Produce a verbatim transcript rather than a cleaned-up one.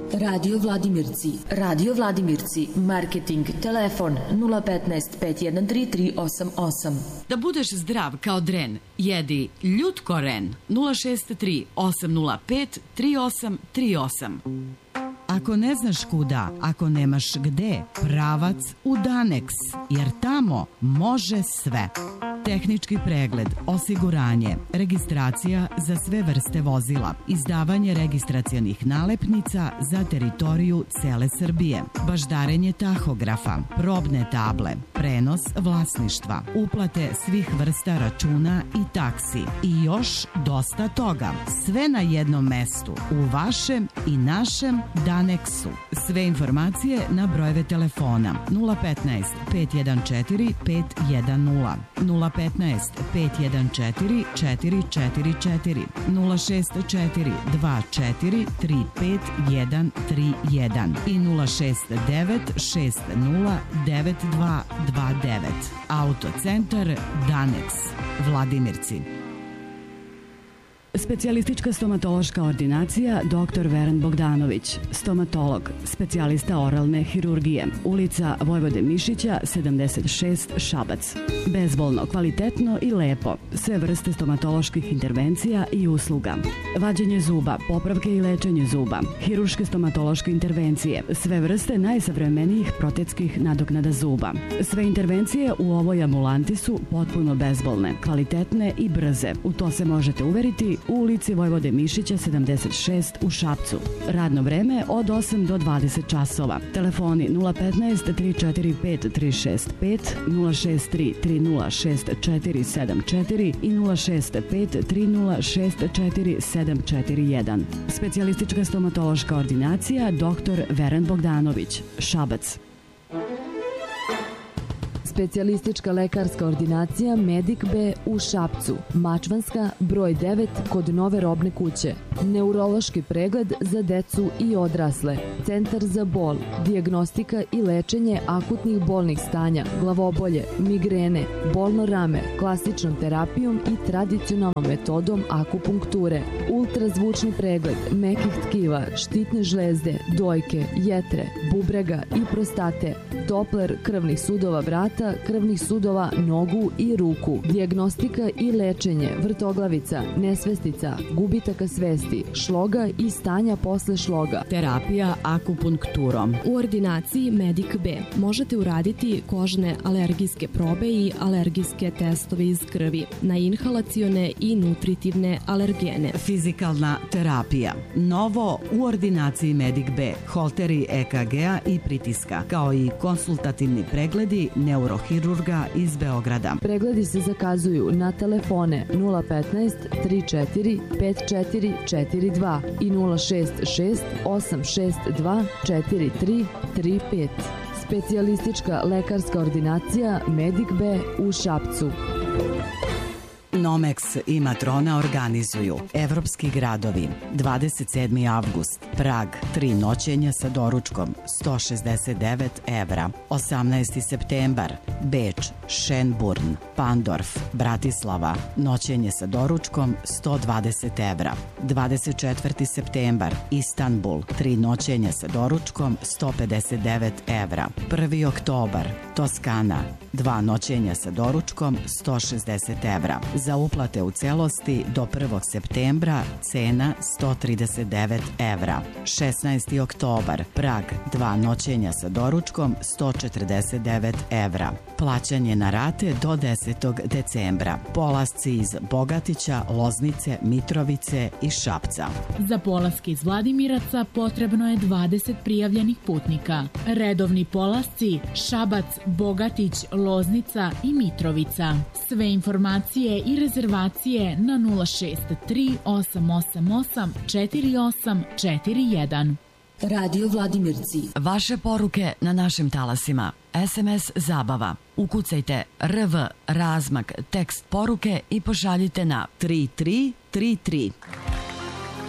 Radio Vladimirci. Radio Vladimirci. Marketing. Telefon nula petnaest pet jedan tri tri osam osam. Da budeš zdrav kao dren, jedi Ljutkoren nula šest tri osam nula pet tri osam tri osam. Ako ne znaš kuda, ako nemaš gde, pravac u Danex, jer tamo može sve. Tehnički pregled, osiguranje, registracija za sve vrste vozila, izdavanje registracionih nalepnica za teritoriju cele Srbije, baždarenje tahografa, probne table, prenos vlasništva, uplate svih vrsta računa i taksi i još dosta toga. Sve na jednom mestu, u vašem i našem Danexu. Sve informacije na brojeve telefona nula petnaest pet jedan četiri pet jedan nula, nula petnaest pet jedan četiri četiri četiri četiri, nula šest četiri dva četiri tri pet jedan tri jedan i nula šest devet šest nula devet dva dva devet. Autocentar Danex, Vladimirci. Specijalistička stomatološka ordinacija doktor Veran Bogdanović, stomatolog, specijalista oralne hirurgije, ulica Vojvode Mišića sedamdeset šest, Šabac. Bezbolno, kvalitetno i lepo, sve vrste stomatoloških intervencija i usluga. Vađenje zuba, popravke i lečenje zuba, hirurške stomatološke intervencije, sve vrste najsavremenijih protetskih nadoknada zuba. Sve intervencije u ovoj ambulanti su potpuno bezbolne, kvalitetne i brze. U to se možete uveriti u ulici Vojvode Mišića sedamdeset šest u Šapcu. Radno vreme od osam do dvadeset časova. Telefoni nula petnaest tri četiri pet tri šest pet, nula šest tri tri nula šest četiri sedam četiri i nula šest pet tri nula šest četiri sedam četiri jedan. Specijalistička stomatološka ordinacija doktor Veran Bogdanović, Šabac. Specijalistička lekarska ordinacija Medic B u Šapcu, Mačvanska, broj devet kod Nove robne kuće. Neurološki pregled za decu i odrasle. Centar za bol, dijagnostika i lečenje akutnih bolnih stanja, glavobolje, migrene, bolno rame, klasičnom terapijom i tradicionalnom metodom akupunkture. Ultrazvučni pregled mekih tkiva, štitne žlezde, dojke, jetre, bubrega i prostate. Dopler krvnih sudova vrata, krvnih sudova nogu i ruku. Dijagnostika i lečenje vrtoglavica, nesvestica, gubitaka svesti, šloga i stanja posle šloga. Terapija akupunkturom. U ordinaciji Medic B možete uraditi kožne alergijske probe i alergijske testove iz krvi na inhalacione i nutritivne alergene. Fizikalna terapija. Novo u ordinaciji Medic B. Holteri E K G-a i pritiska, kao i konsultativni pregledi neurohirurga iz Beograda. Pregledi se zakazuju na telefone nula petnaest tri četiri pet četiri četiri dva i nula šest šest osam šest dva četiri tri tri pet. Specijalistička lekarska ordinacija Medic B u Šapcu. Nomex i Matrona organizuju Evropski gradovi, dvadeset sedmi avgust, Prag, tri noćenja sa doručkom, sto šezdeset devet evra, osamnaesti septembar, Beč, Šenburn, Pandorf, Bratislava, noćenje sa doručkom, sto dvadeset evra, dvadeset četvrti septembar, Istanbul, tri noćenja sa doručkom, sto pedeset devet evra, prvi oktobar, Toskana, dva noćenja sa doručkom, sto šezdeset evra. Za uplate u celosti do prvog septembra cena sto trideset devet evra. šesnaesti oktobar, Prag, dva noćenja sa doručkom, sto četrdeset devet evra. Plaćanje na rate do desetog decembra. Polasci iz Bogatića, Loznice, Mitrovice i Šapca. Za polaske iz Vladimiraca potrebno je dvadeset prijavljenih putnika. Redovni polasci Šabac, Bogatić, Loznica i Mitrovica. Sve informacije i rezervacije na nula šest tri osam osam osam četiri osam četiri jedan. Radio Vladimirci. Vaše poruke na našim talasima. es em es zabava. Ukucajte R V razmak tekst poruke i pošaljite na tri tri tri tri.